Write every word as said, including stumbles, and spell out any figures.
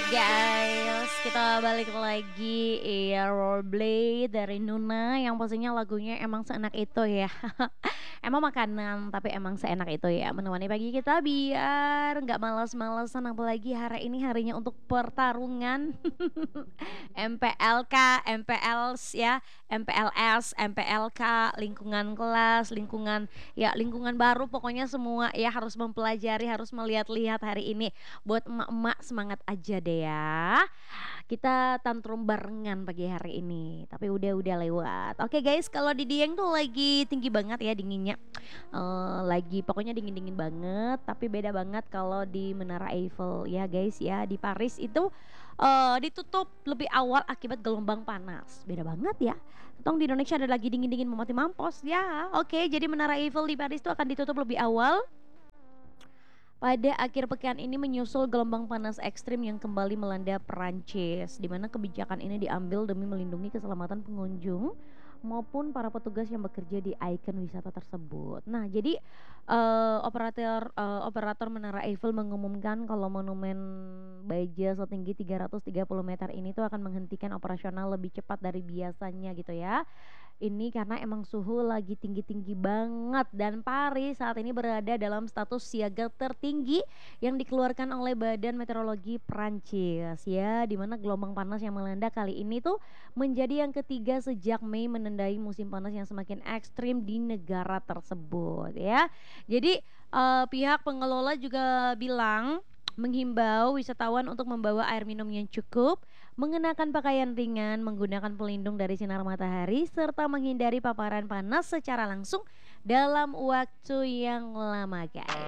Guys, kita balik lagi ya roleplay dari Nuna yang pastinya lagunya emang seenak itu ya. Emang makanan tapi emang seenak itu ya menemani pagi kita biar nggak malas-malesan apalagi hari ini harinya untuk pertarungan M P L K, M P L S ya, M P L S, M P L K, lingkungan kelas, lingkungan ya lingkungan baru pokoknya semua ya harus mempelajari, harus melihat-lihat hari ini. Buat emak-emak semangat aja deh ya. Kita tantrum barengan pagi hari ini, tapi udah-udah lewat. Oke guys, kalau di Dieng tuh lagi tinggi banget ya dinginnya. Eh, lagi pokoknya dingin-dingin banget, tapi beda banget kalau di Menara Eiffel ya guys ya. Di Paris itu eh, ditutup lebih awal akibat gelombang panas. Beda banget ya. Tong di Indonesia ada lagi dingin-dingin mau mati mampus ya. Oke, jadi Menara Eiffel di Paris itu akan ditutup lebih awal pada akhir pekan ini menyusul gelombang panas ekstrim yang kembali melanda Perancis, di mana kebijakan ini diambil demi melindungi keselamatan pengunjung maupun para petugas yang bekerja di ikon wisata tersebut. Nah, jadi eh, operator eh, operator Menara Eiffel mengumumkan kalau monumen baja setinggi tiga ratus tiga puluh meter ini tuh akan menghentikan operasional lebih cepat dari biasanya gitu ya. Ini karena emang suhu lagi tinggi-tinggi banget dan Paris saat ini berada dalam status siaga tertinggi yang dikeluarkan oleh Badan Meteorologi Prancis ya, di mana gelombang panas yang melanda kali ini tuh menjadi yang ketiga sejak Mei menandai musim panas yang semakin ekstrim di negara tersebut ya. Jadi eh, pihak pengelola juga bilang menghimbau wisatawan untuk membawa air minum yang cukup, mengenakan pakaian ringan, menggunakan pelindung dari sinar matahari, serta menghindari paparan panas secara langsung dalam waktu yang lama, guys.